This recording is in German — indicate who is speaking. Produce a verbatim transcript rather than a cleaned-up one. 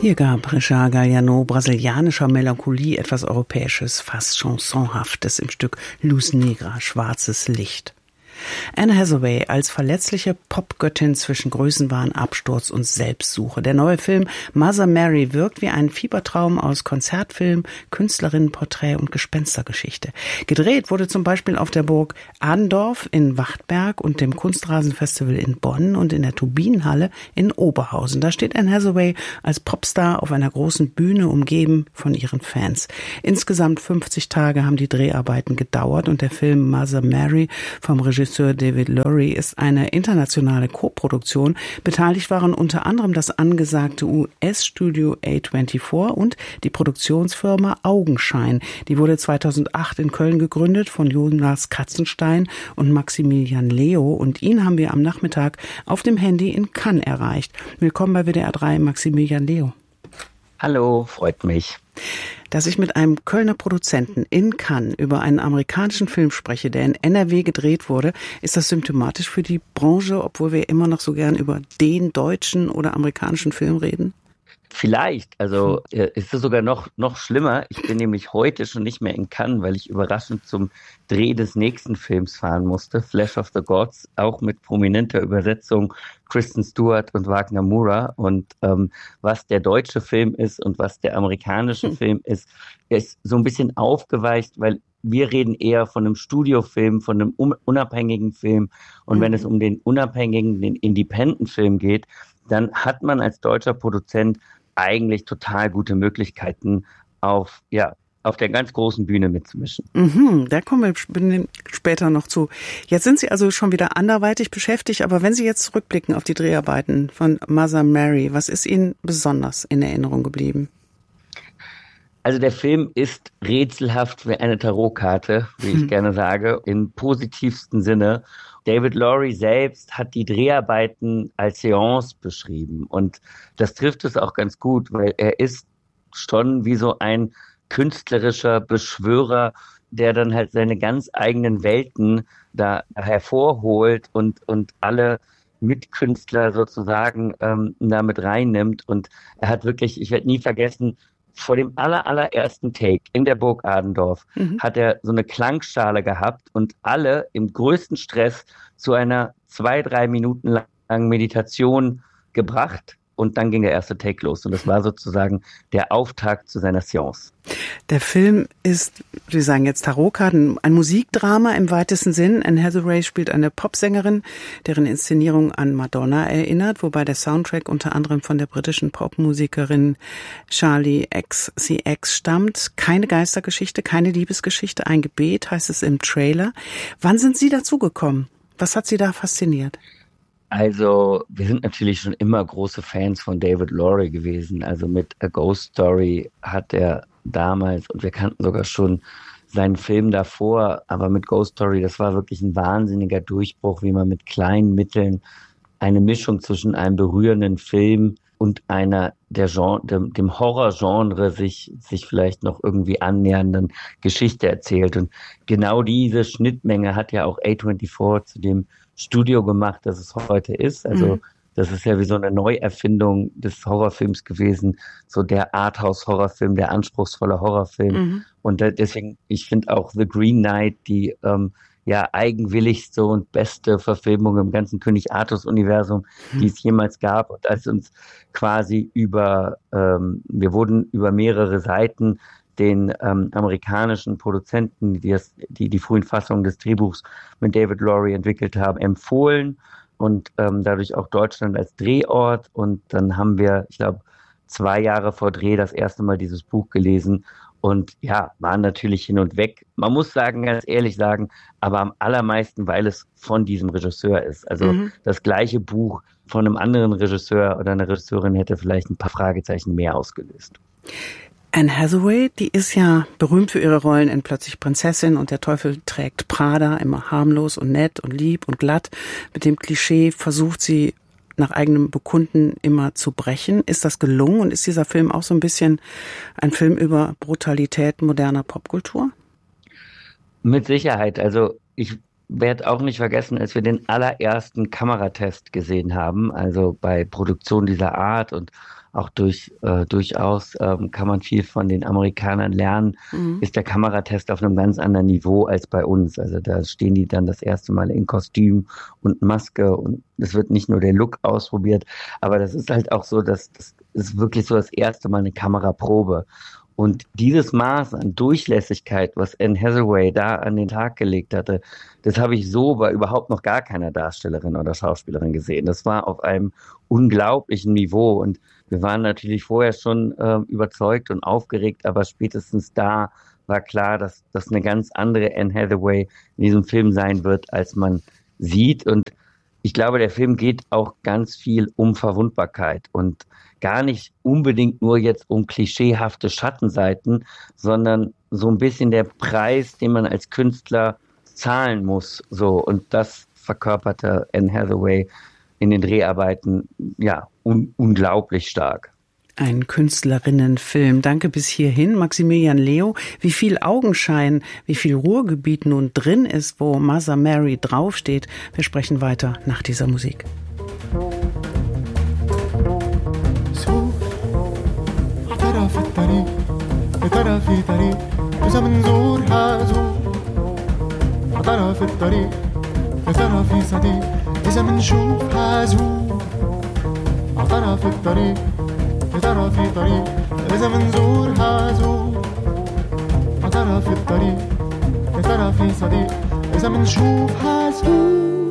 Speaker 1: Hier gab Richard Galliano brasilianischer Melancholie etwas Europäisches, fast Chansonhaftes im Stück Luz Negra, schwarzes Licht. Anne Hathaway als verletzliche Popgöttin zwischen Größenwahn, Absturz und Selbstsuche. Der neue Film Mother Mary wirkt wie ein Fiebertraum aus Konzertfilm, Künstlerinnenporträt und Gespenstergeschichte. Gedreht wurde zum Beispiel auf der Burg Adendorf in Wachtberg und dem Kunstrasenfestival in Bonn und in der Turbinenhalle in Oberhausen. Da steht Anne Hathaway als Popstar auf einer großen Bühne, umgeben von ihren Fans. Insgesamt fünfzig Tage haben die Dreharbeiten gedauert und der Film Mother Mary vom Regisseur David Lowery ist eine internationale Koproduktion. Beteiligt waren unter anderem das angesagte U S-Studio A vierundzwanzig und die Produktionsfirma Augenschein. Die wurde zweitausendacht in Köln gegründet von Jonas Katzenstein und Maximilian Leo. Und ihn haben wir am Nachmittag auf dem Handy in Cannes erreicht. Willkommen bei W D R drei, Maximilian Leo.
Speaker 2: Hallo, freut mich.
Speaker 1: Dass ich mit einem Kölner Produzenten in Cannes über einen amerikanischen Film spreche, der in N R W gedreht wurde, ist das symptomatisch für die Branche, obwohl wir immer noch so gern über den deutschen oder amerikanischen Film reden?
Speaker 2: Vielleicht, also äh, ist es sogar noch, noch schlimmer. Ich bin nämlich heute schon nicht mehr in Cannes, weil ich überraschend zum Dreh des nächsten Films fahren musste, Flash of the Gods, auch mit prominenter Übersetzung Kristen Stewart und Wagner Moura. Und ähm, was der deutsche Film ist und was der amerikanische hm. Film ist, ist so ein bisschen aufgeweicht, weil wir reden eher von einem Studiofilm, von einem unabhängigen Film. Und mhm. wenn es um den unabhängigen, den Independent-Film geht, dann hat man als deutscher Produzent eigentlich total gute Möglichkeiten, auf, ja, auf der ganz großen Bühne mitzumischen.
Speaker 1: Mhm, da kommen wir später noch zu. Jetzt sind Sie also schon wieder anderweitig beschäftigt, aber wenn Sie jetzt zurückblicken auf die Dreharbeiten von Mother Mary, was ist Ihnen besonders in Erinnerung geblieben?
Speaker 2: Also der Film ist rätselhaft wie eine Tarotkarte, wie ich hm. gerne sage, im positivsten Sinne. David Lowery selbst hat die Dreharbeiten als Seance beschrieben und das trifft es auch ganz gut, weil er ist schon wie so ein künstlerischer Beschwörer, der dann halt seine ganz eigenen Welten da hervorholt und, und alle Mitkünstler sozusagen ähm, damit reinnimmt. Und er hat wirklich, ich werde nie vergessen, vor dem aller, allerersten Take in der Burg Adendorf mhm. hat er so eine Klangschale gehabt und alle im größten Stress zu einer zwei, drei Minuten langen Meditation gebracht. Und dann ging der erste Take los. Und das war sozusagen der Auftakt zu seiner Seance.
Speaker 1: Der Film ist, Sie sagen jetzt Tarotkarten, ein Musikdrama im weitesten Sinn. Anne Hathaway spielt eine Popsängerin, deren Inszenierung an Madonna erinnert, wobei der Soundtrack unter anderem von der britischen Popmusikerin Charlie X C X stammt. Keine Geistergeschichte, keine Liebesgeschichte, ein Gebet, heißt es im Trailer. Wann sind Sie dazugekommen? Was hat Sie da fasziniert?
Speaker 2: Also, wir sind natürlich schon immer große Fans von David Lowery gewesen. Also mit A Ghost Story hat er damals, und wir kannten sogar schon seinen Film davor, aber mit Ghost Story, das war wirklich ein wahnsinniger Durchbruch, wie man mit kleinen Mitteln eine Mischung zwischen einem berührenden Film und einer der Genre, dem, dem Horrorgenre sich, sich vielleicht noch irgendwie annähernden Geschichte erzählt. Und genau diese Schnittmenge hat ja auch A vierundzwanzig zu dem Studio gemacht, das es heute ist. Also mhm. das ist ja wie so eine Neuerfindung des Horrorfilms gewesen, so der Arthouse-Horrorfilm, der anspruchsvolle Horrorfilm. Mhm. Und deswegen, ich finde auch The Green Knight, die ähm, ja eigenwilligste und beste Verfilmung im ganzen König Artus-Universum, mhm. die es jemals gab. Und als uns quasi über, ähm, wir wurden über mehrere Seiten den ähm, amerikanischen Produzenten, die, das, die die frühen Fassungen des Drehbuchs mit David Lowery entwickelt haben, empfohlen und ähm, dadurch auch Deutschland als Drehort. Und dann haben wir, ich glaube, zwei Jahre vor Dreh das erste Mal dieses Buch gelesen und ja, waren natürlich hin und weg. Man muss sagen, ganz ehrlich sagen, aber am allermeisten, weil es von diesem Regisseur ist. Also mhm. das gleiche Buch von einem anderen Regisseur oder einer Regisseurin hätte vielleicht ein paar Fragezeichen mehr ausgelöst.
Speaker 1: Anne Hathaway, die ist ja berühmt für ihre Rollen in Plötzlich Prinzessin und Der Teufel trägt Prada, immer harmlos und nett und lieb und glatt. Mit dem Klischee versucht sie nach eigenem Bekunden immer zu brechen. Ist das gelungen und ist dieser Film auch so ein bisschen ein Film über Brutalität moderner Popkultur?
Speaker 2: Mit Sicherheit. Also ich werde auch nicht vergessen, als wir den allerersten Kameratest gesehen haben, also bei Produktion dieser Art und auch durch äh, durchaus ähm, kann man viel von den Amerikanern lernen, mhm. ist der Kameratest auf einem ganz anderen Niveau als bei uns. Also da stehen die dann das erste Mal in Kostüm und Maske und es wird nicht nur der Look ausprobiert, aber das ist halt auch so, dass das ist wirklich so das erste Mal eine Kameraprobe. Und dieses Maß an Durchlässigkeit, was Anne Hathaway da an den Tag gelegt hatte, das habe ich so bei überhaupt noch gar keiner Darstellerin oder Schauspielerin gesehen. Das war auf einem unglaublichen Niveau und wir waren natürlich vorher schon äh, überzeugt und aufgeregt, aber spätestens da war klar, dass das eine ganz andere Anne Hathaway in diesem Film sein wird, als man sieht. Und ich glaube, der Film geht auch ganz viel um Verwundbarkeit und gar nicht unbedingt nur jetzt um klischeehafte Schattenseiten, sondern so ein bisschen der Preis, den man als Künstler zahlen muss. So, und das verkörperte Anne Hathaway in den Dreharbeiten ja un- unglaublich stark.
Speaker 1: Ein Künstlerinnenfilm. Danke bis hierhin, Maximilian Leo. Wie viel Augenschein, wie viel Ruhrgebiet nun drin ist, wo Mother Mary draufsteht. Wir sprechen weiter nach dieser Musik.
Speaker 3: في الطريق يا ترى في طريق إذا منظورها زور يا ترى في الطريق يا ترى في صديق إذا منشوفها زور يا ترى في الطريق يا ترى في طريق إذا منظورها زور يا ترى في الطريق يا ترى في صديق إذا منشوفها زور